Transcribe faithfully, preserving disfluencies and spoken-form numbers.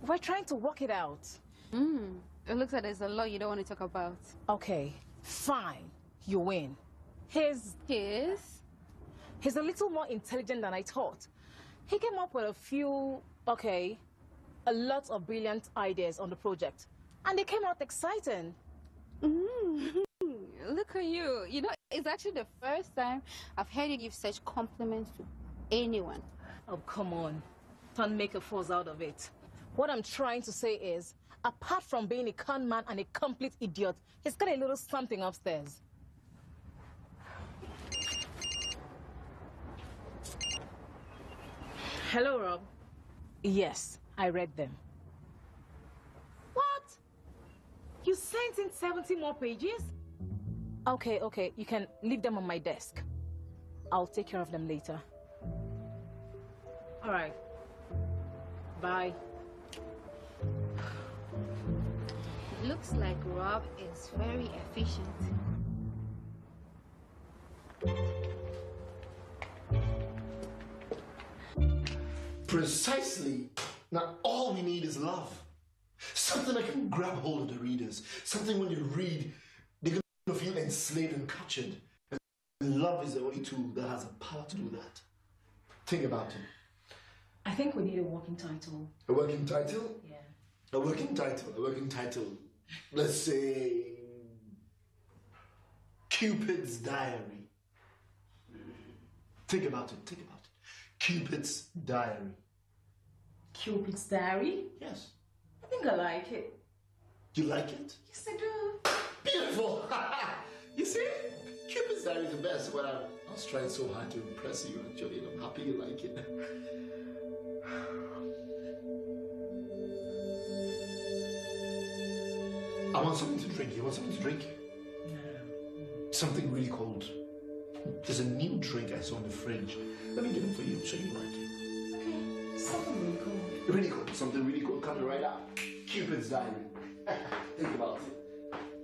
We're trying to work it out. Hmm. It looks like there's a lot you don't want to talk about. Okay, fine. You win. He's... Yes? He's a little more intelligent than I thought. He came up with a few, okay, a lot of brilliant ideas on the project. And they came out exciting. Mm-hmm. Look at you. You know, it's actually the first time I've heard you give such compliments to anyone. Oh, come on. Don't make a fuss out of it. What I'm trying to say is, apart from being a con man and a complete idiot, he's got a little something upstairs. Hello, Rob. Yes, I read them. What? You sent in seventy more pages? Okay, okay, you can leave them on my desk. I'll take care of them later. All right. Bye. Looks like Rob is very efficient. Precisely. Now, all we need is love. Something that can grab hold of the readers. Something when you read, they're going to feel enslaved and captured. And love is the only tool that has the power to do that. Think about it. I think we need a working title. A working title? Yeah. A working title. A working title. Let's say... Cupid's Diary. Think about it. Think about it. Cupid's Diary. Cupid's Diary? Yes. I think I like it. You like it? Yes, I do. Beautiful! You see? Cupid's Diary is the best. Well, I was trying so hard to impress you, actually, and I'm happy you like it. I want something to drink. You want something to drink? No. Something really cold. There's a new drink I saw in the fridge. Let me get it for you. I'm sure you like it. Okay. Something really cool. Really cool. Something really cool coming right up. Cupid's Diary. Think about it.